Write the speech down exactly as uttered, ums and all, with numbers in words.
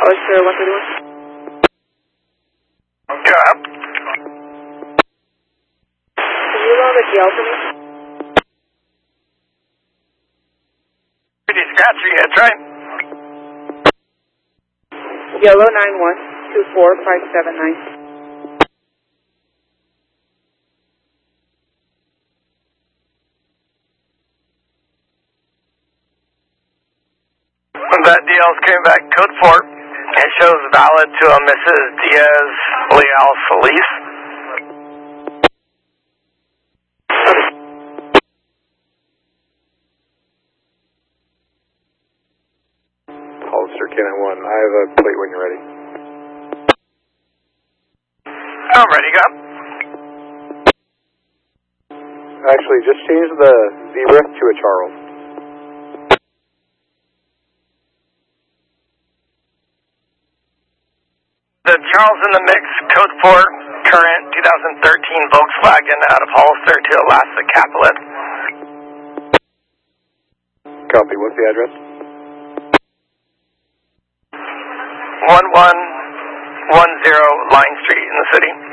Oscar one thirty-one. Go up. Can you log a G L for me? Pretty scratchy, yeah, try. Yellow nine one two four five seven nine. That D L's came back, code four. It shows valid to a Missus Diaz Leal Solis. Hollister K nine one, I have a plate when you're ready. I'm ready, go. Actually, just change the zebra to a Charles. The Charles in the mix, code four, current twenty thirteen Volkswagen out of Hollister to Alaska Capital. Copy, what's the address? one one one zero Line Street in the city.